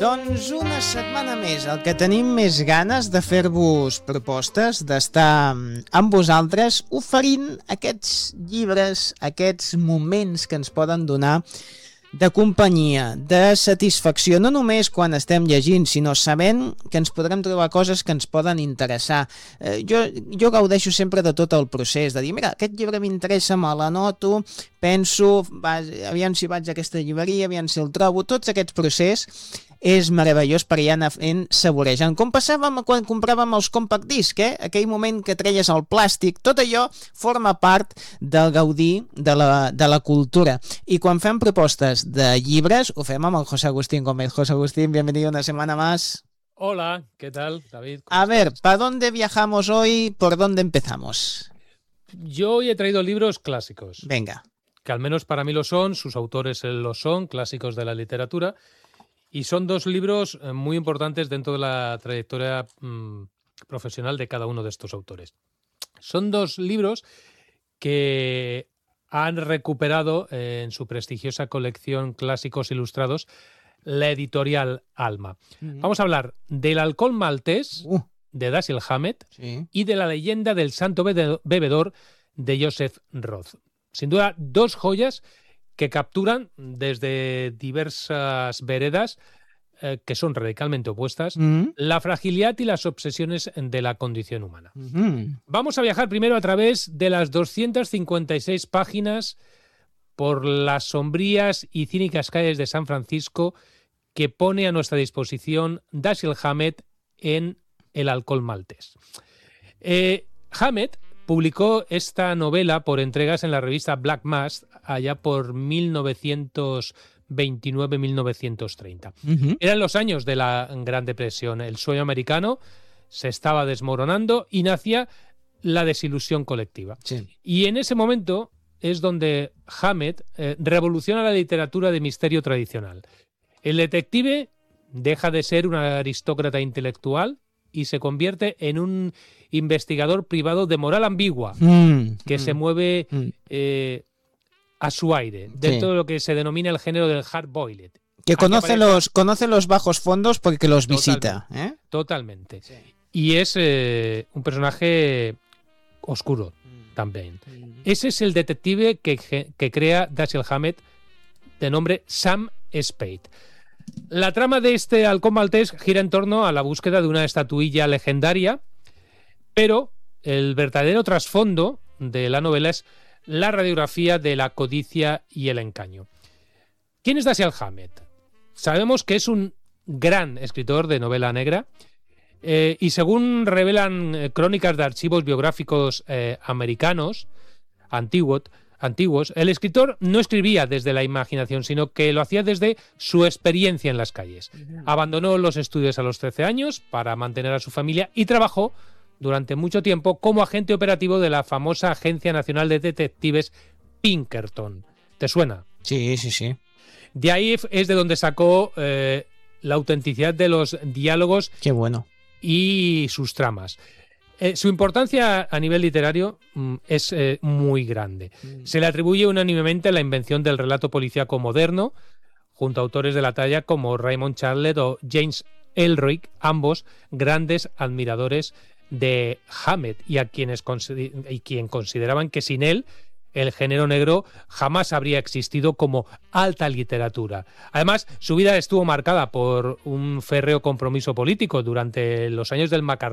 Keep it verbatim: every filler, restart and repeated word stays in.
Doncs una setmana més, el que tenim més ganes de fer-vos propostes, d'estar amb vosaltres oferint aquests llibres, aquests moments que ens poden donar de companyia, de satisfacció, no només quan estem llegint, sinó sabent que ens podrem trobar coses que ens poden interessar. Eh, jo, jo gaudeixo sempre de tot el procés, de dir, mira, aquest llibre m'interessa, me l'anoto, penso, va, aviam si vaig a aquesta llibreria, aviam si el trobo, tots aquests procés és meravellós per ja anar fent saborejant. Com passàvem quan compràvem els compact disc, eh? Aquell moment que treies el plàstic, tot allò forma part del gaudir de la, de la cultura. I quan fem propostes de llibres, ho fem amb el José Agustín Gómez. José Agustín, bienvenido una semana más. Hola, ¿qué tal, David? A ver, ¿para dónde viajamos hoy? ¿Por dónde empezamos? Yo hoy he traído libros clásicos. Venga. Que al menos para mí lo son, sus autores lo son, clásicos de la literatura. Y son dos libros muy importantes dentro de la trayectoria mmm, profesional de cada uno de estos autores. Son dos libros que han recuperado eh, en su prestigiosa colección Clásicos Ilustrados la editorial Alma. Uh-huh. Vamos a hablar del Halcón Maltés uh. de Dashiell Hammett sí. y de la Leyenda del Santo Bebedor de Joseph Roth. Sin duda, dos joyas que capturan desde diversas veredas eh, que son radicalmente opuestas, uh-huh. la fragilidad y las obsesiones de la condición humana. Uh-huh. Vamos a viajar primero a través de las doscientas cincuenta y seis páginas por las sombrías y cínicas calles de San Francisco que pone a nuestra disposición Dashiell Hammett en El Halcón Maltés. Eh, Hammett publicó esta novela por entregas en la revista Black Mass allá por mil novecientos veintinueve a mil novecientos treinta. Uh-huh. Eran los años de la Gran Depresión. El sueño americano se estaba desmoronando y nacía la desilusión colectiva. Sí. Y en ese momento es donde Hammett eh, revoluciona la literatura de misterio tradicional. El detective deja de ser un aristócrata intelectual y se convierte en un investigador privado de moral ambigua, mm, que mm, se mueve mm. eh, a su aire, dentro sí. de lo que se denomina el género del hard-boiled. Que conoce, aparezca... los, conoce los bajos fondos porque los totalmente, visita. ¿eh? Totalmente. Sí. Y es eh, un personaje oscuro mm. también. Mm. Ese es el detective que, que crea Dashiell Hammett, de nombre Sam Spade. La trama de este Halcón Maltés gira en torno a la búsqueda de una estatuilla legendaria, pero el verdadero trasfondo de la novela es la radiografía de la codicia y el engaño. ¿Quién es Dashiell Hammett? Sabemos que es un gran escritor de novela negra eh, y según revelan eh, crónicas de archivos biográficos eh, americanos antiguos, antiguos, el escritor no escribía desde la imaginación, sino que lo hacía desde su experiencia en las calles. Uh-huh. Abandonó los estudios a los trece años para mantener a su familia y trabajó durante mucho tiempo como agente operativo de la famosa Agencia Nacional de Detectives Pinkerton. ¿Te suena? Sí, sí, sí. De ahí es de donde sacó eh, la autenticidad de los diálogos. Qué bueno. Y sus tramas. Eh, su importancia a nivel literario mm, es eh, muy grande. Mm. Se le atribuye unánimemente la invención del relato policíaco moderno, junto a autores de la talla como Raymond Chandler o James Ellroy, ambos grandes admiradores de Hammett y a quienes consider- y quien consideraban que sin él el género negro jamás habría existido como alta literatura. Además, su vida estuvo marcada por un férreo compromiso político durante los años del macartismo